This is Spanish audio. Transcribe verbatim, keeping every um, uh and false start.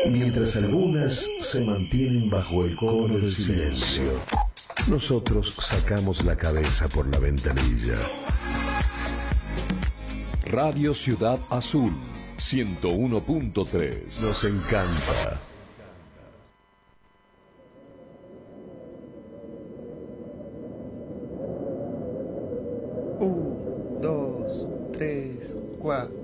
Mientras algunas se mantienen bajo el cono del silencio, nosotros sacamos la cabeza por la ventanilla. Radio Ciudad Azul, ciento uno punto tres. Nos encanta. Un, dos, tres, cuatro.